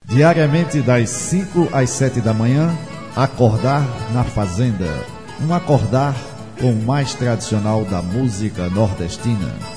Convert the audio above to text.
Diariamente das 5 às 7 da manhã, Acordar na Fazenda. Um acordar com o mais tradicional da música nordestina.